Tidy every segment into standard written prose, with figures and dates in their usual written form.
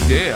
idea.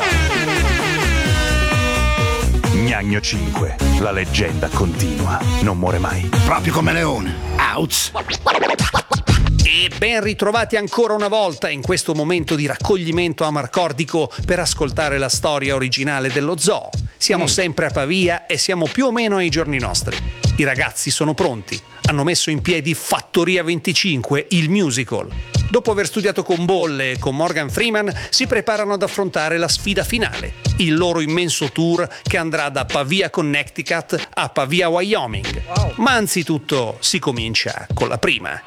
Gnagno 5, la leggenda continua, non muore mai. Proprio come Leone. Ouch! E ben ritrovati ancora una volta in questo momento di raccoglimento amarcordico per ascoltare la storia originale dello zoo. Siamo sempre a Pavia e siamo più o meno ai giorni nostri. I ragazzi sono pronti, hanno messo in piedi Fattoria 25, il musical. Dopo aver studiato con Bolle e con Morgan Freeman, si preparano ad affrontare la sfida finale, il loro immenso tour che andrà da Pavia, Connecticut a Pavia, Wyoming. Wow. Ma anzitutto si comincia con la prima.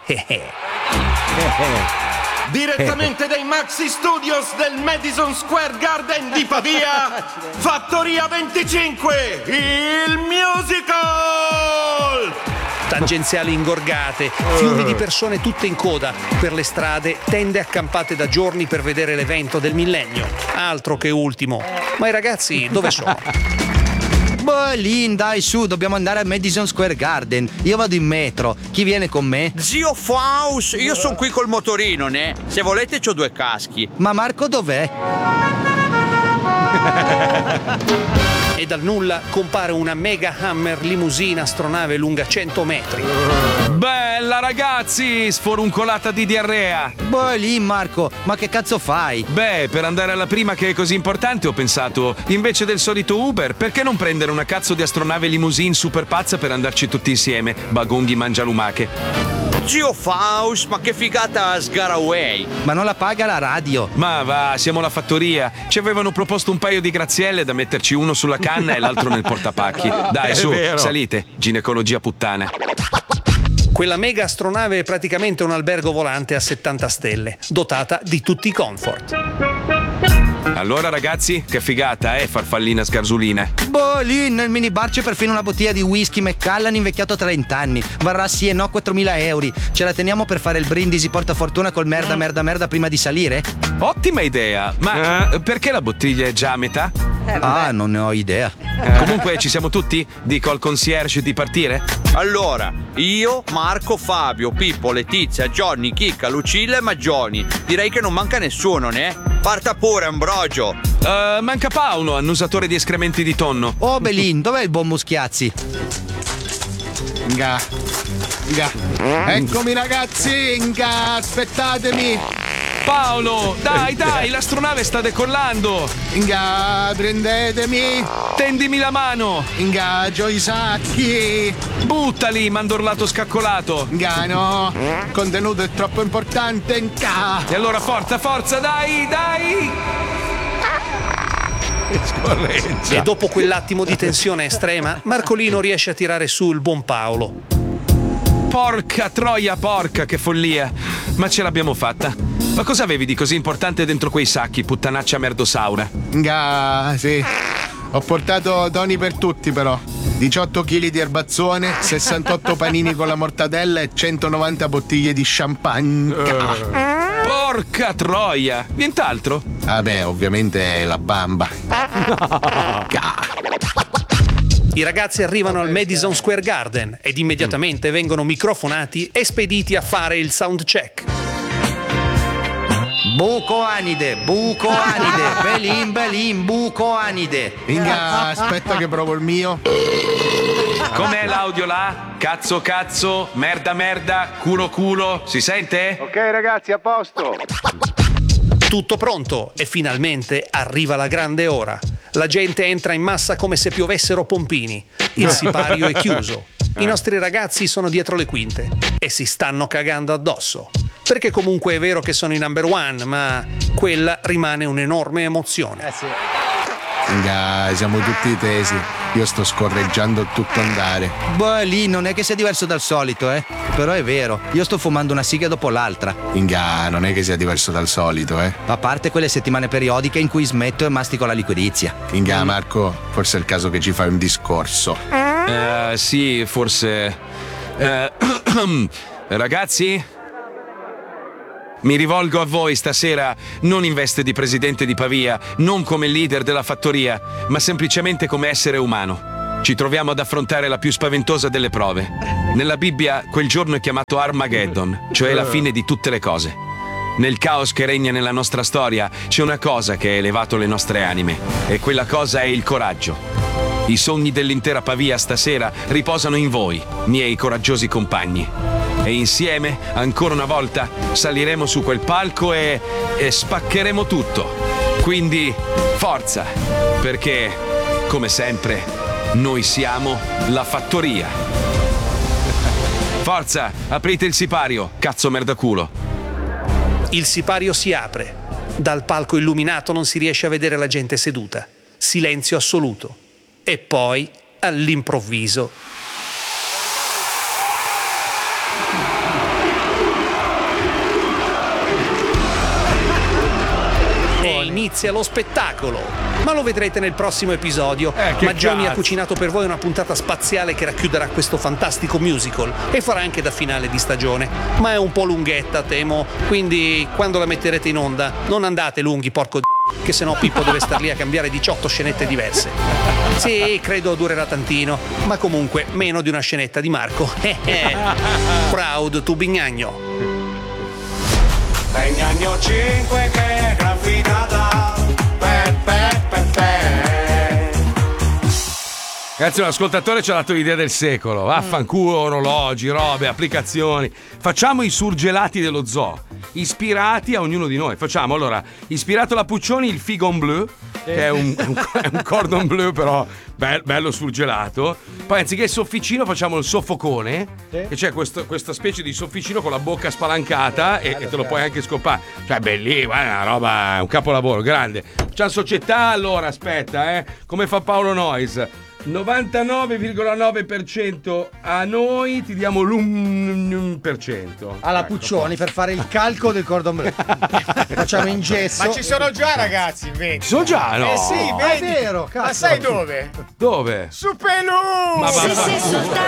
Direttamente dai Maxi Studios del Madison Square Garden di Pavia, Fattoria 25, il musical! Tangenziali ingorgate, fiumi di persone tutte in coda per le strade, tende accampate da giorni per vedere l'evento del millennio. Altro che ultimo. Ma i ragazzi dove sono? Lin, dai su, dobbiamo andare al Madison Square Garden. Io vado in metro. Chi viene con me? Zio Faust, io sono qui col motorino, né? Se volete c'ho 2 caschi. Ma Marco dov'è? E dal nulla compare una Mega Hammer limousine astronave lunga 100 metri. Bella ragazzi, sforuncolata di diarrea. Lin, Marco, ma che cazzo fai? Beh, per andare alla prima che è così importante ho pensato, invece del solito Uber, perché non prendere una cazzo di astronave limousine super pazza per andarci tutti insieme? Bagonghi mangia lumache. Zio Faust, ma che figata Sgaraway! Ma non la paga la radio. Ma va, siamo alla fattoria. Ci avevano proposto un paio di grazielle da metterci uno sulla canna e l'altro nel portapacchi. Dai, su, salite. Ginecologia puttana. Quella mega astronave è praticamente un albergo volante a 70 stelle, dotata di tutti i comfort. Allora ragazzi, che figata, farfallina sgarzulina. Lì nel minibar c'è perfino una bottiglia di whisky Macallan invecchiato a 30 anni. Varrà sì e no 4.000 euro. Ce la teniamo per fare il brindisi portafortuna col merda prima di salire? Ottima idea, ma perché la bottiglia è già a metà? Non ne ho idea. Comunque ci siamo tutti? Dico al concierge di partire? Allora, io, Marco, Fabio, Pippo, Letizia, Johnny, Chicca, Lucilla e Magioni. Direi che non manca nessuno, né? Parta pure, Ambrogio. Manca Paolo, annusatore di escrementi di tonno. Oh, Belin, dov'è il buon Muschiazzi? Nga. Eccomi ragazzi, aspettatemi. Paolo, dai, l'astronave sta decollando. Prendetemi. Tendimi la mano. Ingagio i sacchi. Buttali, mandorlato scaccolato. No, il contenuto è troppo importante. E allora forza, dai. Scorreggia. E dopo quell'attimo di tensione estrema, Marcolino riesce a tirare su il buon Paolo. Porca troia, porca, che follia. Ma ce l'abbiamo fatta. Ma cosa avevi di così importante dentro quei sacchi, puttanaccia merdosaura? Sì. Ho portato doni per tutti però. 18 kg di erbazzone, 68 panini con la mortadella e 190 bottiglie di champagne. Porca troia! Nient'altro? Vabbè, ovviamente è la bamba. I ragazzi arrivano al Madison Square Garden ed immediatamente vengono microfonati e spediti a fare il sound check. Buco anide, Belin, buco anide. Aspetta che provo il mio. Com'è l'audio là? Cazzo, merda, culo, si sente? Ok ragazzi, a posto. Tutto pronto e finalmente arriva la grande ora. La gente entra in massa come se piovessero pompini. Il sipario è chiuso. I nostri ragazzi sono dietro le quinte e si stanno cagando addosso. Perché comunque è vero che sono i number one, ma quella rimane un'enorme emozione. Sì. Siamo tutti tesi. Io sto scorreggiando tutto andare. Lì non è che sia diverso dal solito, Però è vero, io sto fumando una siga dopo l'altra. Non è che sia diverso dal solito, A parte quelle settimane periodiche in cui smetto e mastico la liquirizia. Marco, forse è il caso che ci fai un discorso. Sì, forse. Ragazzi? Mi rivolgo a voi stasera non in veste di presidente di Pavia, non come leader della fattoria, ma semplicemente come essere umano. Ci troviamo ad affrontare la più spaventosa delle prove. Nella Bibbia quel giorno è chiamato Armageddon, cioè la fine di tutte le cose. Nel caos che regna nella nostra storia c'è una cosa che ha elevato le nostre anime e quella cosa è il coraggio. I sogni dell'intera Pavia stasera riposano in voi, miei coraggiosi compagni. E insieme, ancora una volta, saliremo su quel palco e spaccheremo tutto. Quindi, forza, perché, come sempre, noi siamo la fattoria. Forza, aprite il sipario, cazzo merdaculo. Il sipario si apre. Dal palco illuminato non si riesce a vedere la gente seduta. Silenzio assoluto. E poi, all'improvviso, e inizia lo spettacolo. Ma lo vedrete nel prossimo episodio. Maggioni ha cucinato per voi una puntata spaziale che racchiuderà questo fantastico musical e farà anche da finale di stagione. Ma è un po' lunghetta, temo. Quindi, quando la metterete in onda, non andate lunghi, porco che sennò Pippo deve star lì a cambiare 18 scenette diverse. Sì, credo durerà tantino, ma comunque meno di una scenetta di Marco. Proud to Bignagno. Bignagno 5 che è gran figata. Ragazzi, un ascoltatore ci ha dato l'idea del secolo. Vaffanculo, orologi, robe, applicazioni. Facciamo i surgelati dello zoo, ispirati a ognuno di noi. Facciamo, allora, ispirato alla Puccioni, il Figon Bleu, che è un cordon bleu però bello surgelato. Poi anziché il sofficino facciamo il soffocone, che c'è questa specie di sofficino con la bocca spalancata e te lo puoi anche scoppare. Cioè, bellissimo, è una roba, è un capolavoro, grande. Facciamo società, allora, aspetta, come fa Paolo Noyes. 99,9% a noi, ti diamo l'1%. Alla Puccioni per fare il calco del cordon bleu. Facciamo in gesso. Ma ci sono già, ragazzi, invece. Ci sono già, no? Sì, vedi. È vero, cazzo. Ma sai dove? Dove? Su Pelù! Ma Se sei soltanto